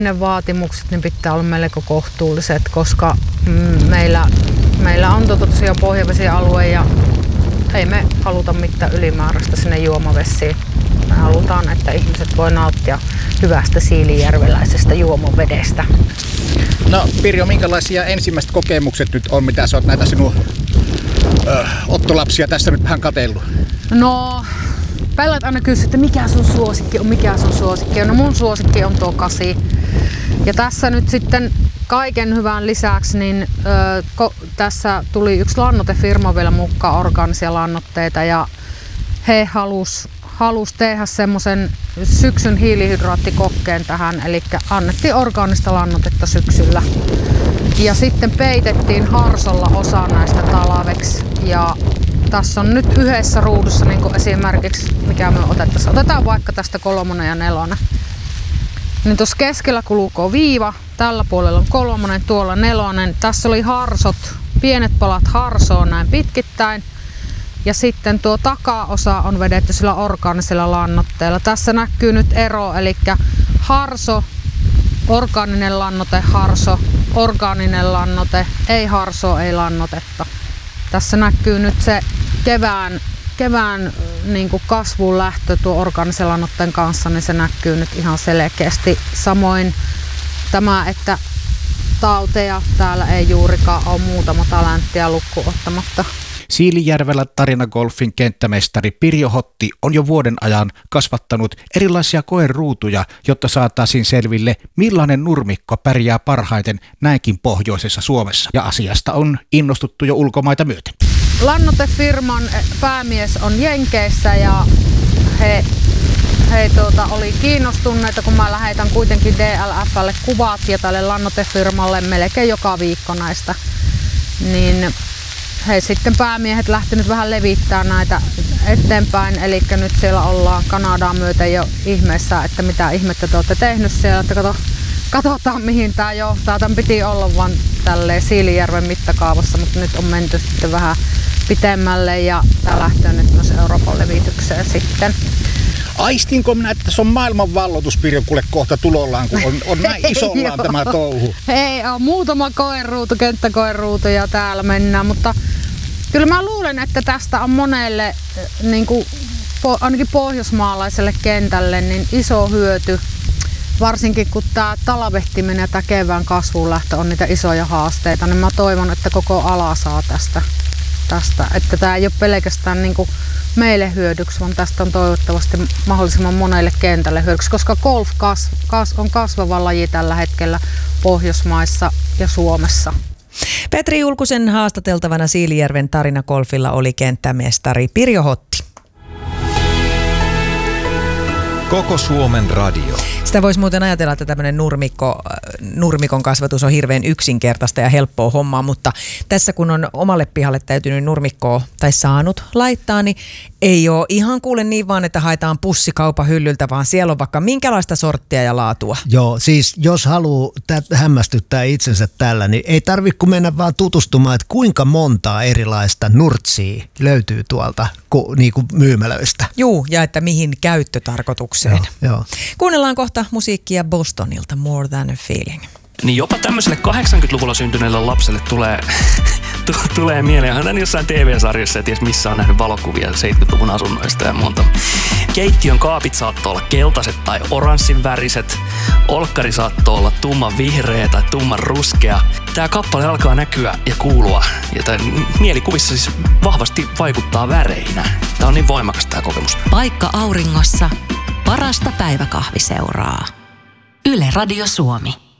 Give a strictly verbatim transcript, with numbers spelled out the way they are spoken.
Ne vaatimukset niin pitää olla melko kohtuulliset, koska mm, meillä, meillä on tosiaan pohjavesialue ja ei me haluta mitään ylimääräistä sinne juomavesiin. Me halutaan, että ihmiset voi nauttia hyvästä siilinjärveläisestä juomavedestä. No Pirjo, minkälaisia ensimmäiset kokemukset nyt on, mitä sä oot näitä sinun ö, ottolapsia tässä nyt vähän katsellut? No, pellät aina kysyy, että mikä sun suosikki on, mikä sun suosikki on. No mun suosikki on tuo kasi. Ja tässä nyt sitten kaiken hyvän lisäksi, niin ö, ko, tässä tuli yksi lannoitefirma vielä mukaan, orgaanisia lannoitteita, ja he halus, halus tehdä semmoisen syksyn hiilihydraattikokkeen tähän, eli annettiin orgaanista lannoitetta syksyllä. Ja sitten peitettiin harsolla osa näistä talaveksi. Ja tässä on nyt yhdessä ruudussa niin kuin esimerkiksi, mikä me otettaisiin. Otetaan vaikka tästä kolmonen ja nelonen. Niin tuossa keskellä kulkee viiva, tällä puolella on kolmonen, tuolla nelonen. Tässä oli harsot, pienet palat harsoa näin pitkittäin. Ja sitten tuo takaosa on vedetty sillä orgaanisella lannoitteella. Tässä näkyy nyt ero, eli harso, orgaaninen lannoite, harso, orgaaninen lannoite, ei harsoa, ei lannotetta. Tässä näkyy nyt se kevään, kevään niin kuin kasvun lähtö tuo orgaanisen lannoitteen kanssa, niin se näkyy nyt ihan selkeästi. Samoin tämä, että tauteja täällä ei juurikaan ole, muutama talenttia lukkuun ottamatta. Siilinjärvellä Tarinagolfin kenttämestari Pirjo Hotti on jo vuoden ajan kasvattanut erilaisia koeruutuja, jotta saataisiin selville, millainen nurmikko pärjää parhaiten näinkin pohjoisessa Suomessa. Ja asiasta on innostuttu jo ulkomaita myöten. Lannoitefirman päämies on Jenkeissä ja he, he tuota, oli kiinnostuneita, kun mä lähetän kuitenkin D L F:lle kuvat ja tälle lannoitefirmalle melkein joka viikko näistä. Niin he sitten päämiehet lähtenyt vähän levittämään näitä eteenpäin, eli nyt siellä ollaan Kanadaan myöten jo ihmeessä, että mitä ihmettä te olette tehnyt siellä, että kato, katsotaan mihin tämä johtaa. Tämän piti olla vain tälleen Siilinjärven mittakaavassa, mutta nyt on menty sitten vähän pitemmälle ja tämä lähtee nyt myös Euroopan levitykseen sitten. Aistinko minä, että tässä on maailman valloitus, Pirjo, kuule kohta tulollaan, kun on, on näin isollaan tämä touhu? Ei ole, muutama koeruutu, kenttäkoeruutu ja täällä mennään, mutta kyllä mä luulen, että tästä on monelle, niin kuin, ainakin pohjoismaalaiselle kentälle, niin iso hyöty. Varsinkin kun tämä talvehtiminen ja tämä kevään kasvuun lähtö on niitä isoja haasteita, niin mä toivon, että koko ala saa tästä. tästä. Että tämä ei ole pelkästään niin kuin meille hyödyksi, vaan tästä on toivottavasti mahdollisimman monelle kentälle hyödyksi, koska golf kas, kas, on kasvava laji tällä hetkellä Pohjoismaissa ja Suomessa. Petri Julkusen haastateltavana Siilinjärven Tarinagolfilla oli kenttämestari Pirjo Hotti. Koko Suomen radio. Sitä voisi muuten ajatella, että tämmöinen nurmikko, nurmikon kasvatus on hirveän yksinkertaista ja helppoa hommaa, mutta tässä kun on omalle pihalle täytynyt nurmikkoa tai saanut laittaa, niin ei ole ihan kuule niin vaan, että haetaan pussikaupan hyllyltä, vaan siellä on vaikka minkälaista sorttia ja laatua. Joo, siis jos haluaa tä- hämmästyttää itsensä tällä, niin ei tarvitse kun mennä vaan tutustumaan, että kuinka montaa erilaista nurtsia löytyy tuolta ku, niin kuin myymälöistä. Juu, ja että mihin käyttötarkoitukseen. Joo, joo. Kuunnellaan kohta musiikkia Bostonilta, More Than a Feeling. Niin jopa tämmöiselle kahdeksankymmentäluvulla syntyneelle lapselle tulee, t- tulee mieleen, hän on jossain T V-sarjassa ja ties missä on nähnyt valokuvia seitsemänkymmentäluvun asunnoista ja muuta. Keittiön kaapit saattoi olla keltaiset tai oranssin väriset, olkkari saattoi olla tumman vihreä tai tumman ruskea. Tää kappale alkaa näkyä ja kuulua ja tää mielikuvissa siis vahvasti vaikuttaa väreinä. Tää on niin voimakas tää kokemus. Paikka auringossa, parasta päiväkahviseuraa. Yle Radio Suomi.